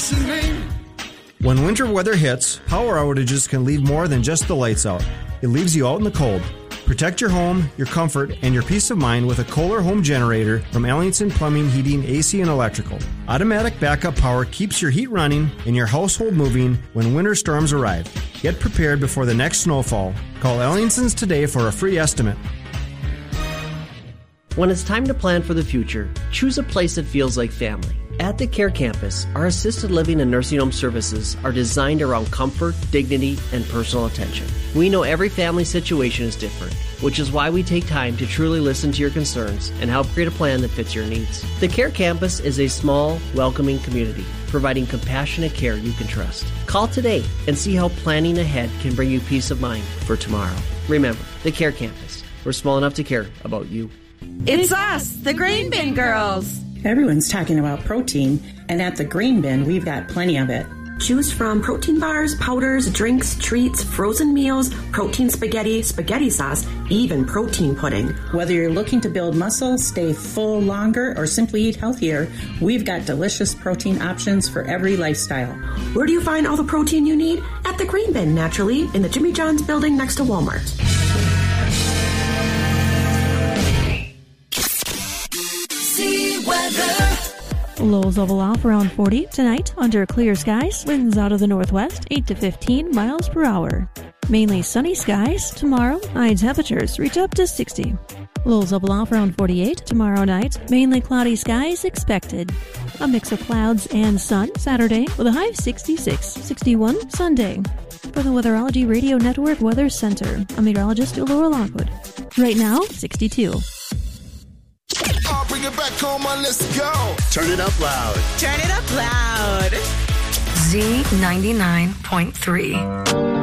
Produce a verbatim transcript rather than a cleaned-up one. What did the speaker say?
Racing Green. When winter weather hits, power outages can leave more than just the lights out. It leaves you out in the cold. Protect your home, your comfort, and your peace of mind with a Kohler home generator from Ellingson Plumbing, Heating, A C, and Electrical. Automatic backup power keeps your heat running and your household moving when winter storms arrive. Get prepared before the next snowfall. Call Ellingson's today for a free estimate. When it's time to plan for the future, choose a place that feels like family. At the Care Campus, our assisted living and nursing home services are designed around comfort, dignity, and personal attention. We know every family situation is different, which is why we take time to truly listen to your concerns and help create a plan that fits your needs. The Care Campus is a small, welcoming community, providing compassionate care you can trust. Call today and see how planning ahead can bring you peace of mind for tomorrow. Remember, the Care Campus. We're small enough to care about you. It's us, the Green Bin Girls. Everyone's talking about protein, and at the Green Bin, we've got plenty of it. Choose from protein bars, powders, drinks, treats, frozen meals, protein spaghetti, spaghetti sauce, even protein pudding. Whether you're looking to build muscle, stay full longer, or simply eat healthier, we've got delicious protein options for every lifestyle. Where do you find all the protein you need? At the Green Bin, naturally, in the Jimmy John's building next to Walmart. Lows level off around forty tonight under clear skies. Winds out of the northwest, eight to fifteen miles per hour. Mainly sunny skies. Tomorrow, high temperatures reach up to sixty. Lows level off around forty-eight tomorrow night. Mainly cloudy skies expected. A mix of clouds and sun Saturday with a high of sixty-six. sixty-one Sunday. For the Weatherology Radio Network Weather Center, I'm meteorologist Laura Lockwood. Right now, sixty-two. I'll bring it back home on, let's go. Turn it up loud. Turn it up loud. Z ninety-nine point three.